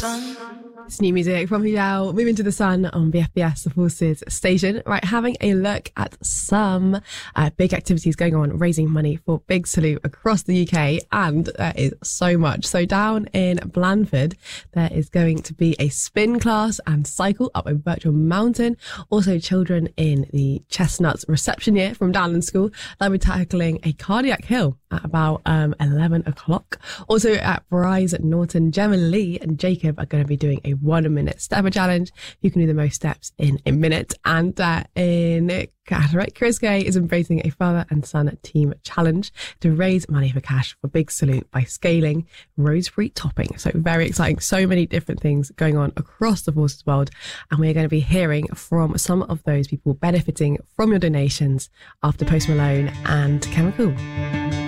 It's new music from Hujao, Moving to the Sun on BFBS, the Forces station. Right, having a look at some big activities going on, raising money for Big Salute across the UK, and there is so much. So down in Blandford, there is going to be a spin class and cycle up a virtual mountain. Also, children in the Chestnuts reception year from Downland School, they'll be tackling a cardiac hill at about 11 o'clock. Also at Bryce Norton, Gemma Lee and Jacob are going to be doing a 1 minute stepper challenge. You can do the most steps in a minute. And in Cataract, Chris Gay is embracing a father and son team challenge to raise money for cash for Big Salute by scaling rosemary topping. So very exciting. So many different things going on across the Forces world. And we're going to be hearing from some of those people benefiting from your donations after Post Malone and Chemical.